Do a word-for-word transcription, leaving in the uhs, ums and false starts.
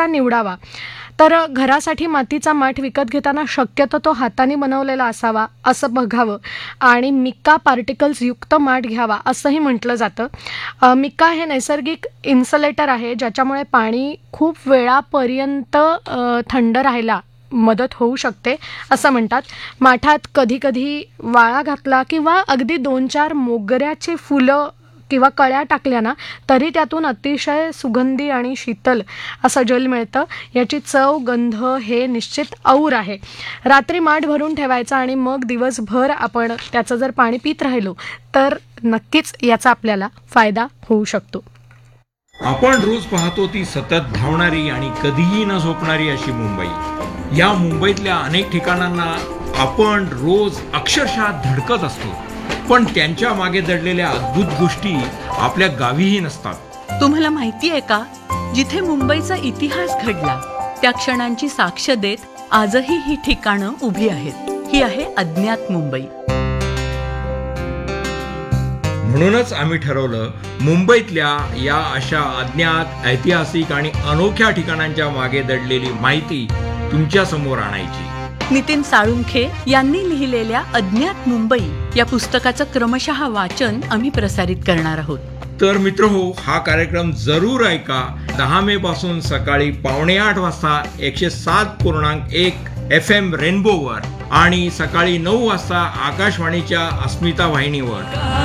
कसा निवडावा? तर घरासाठी मातीचा माठ विकत घेताना शक्यतो तो हाताने बनवलेला असावा असं बघावं आणि मिका पार्टिकल्स युक्त माठ घ्यावा असंही म्हटलं जातं. मिका हे नैसर्गिक इन्सुलेटर आहे, ज्याच्यामुळे पाणी खूप वेळापर्यंत थंड राहायला मदत होऊ शकते असं म्हणतात. माठात कधी कधी वाळा घातला किंवा अगदी दोन चार मोगऱ्याची फुलं किंवा कळ्या टाकल्या ना तरी त्यातून अतिशय सुगंधी आणि शीतल असं जल मिळतं. याची चव, गंध हे निश्चित और आहे. रात्री माठ भरून ठेवायचा आणि मग दिवसभर आपण त्याचं जर पाणी पित राहिलो तर नक्कीच याचा आपल्याला फायदा होऊ शकतो. आपण रोज पाहतो ती सतत धावणारी आणि कधीही न झोपणारी अशी मुंबई. या मुंबईतल्या अनेक ठिकाणांना आपण रोज अक्षरशः धडकत असतो, पण त्यांच्या मागे दडलेल्या अद्भुत गोष्टी आपल्या गावीही नसतात. तुम्हाला माहिती आहे का, जिथे मुंबईचा इतिहास घडला त्या क्षणांची साक्ष देत आजही ही ठिकाणं उभी आहेत. ही आहे अज्ञात मुंबई. म्हणूनच आम्ही ठरवलं मुंबईतल्या या अशा अज्ञात, ऐतिहासिक आणि अनोख्या ठिकाणांच्या मागे दडलेली माहिती तुमच्या समोर आणायची. नितीन साळुंखे यांनी लिहिलेल्या अज्ञात मुंबई या पुस्तकाचं क्रमशः वाचन आम्ही प्रसारित करणार आहोत. तर मित्रहो, हा कार्यक्रम जरूर ऐका. दहा मे पासून सकाळी पावणे आठ वाजता एकशे सात पूर्णांक एक एफ एम रेनबोवर आणि सकाळी नऊ वाजता आकाशवाणीच्या अस्मिता वाहिनीवर.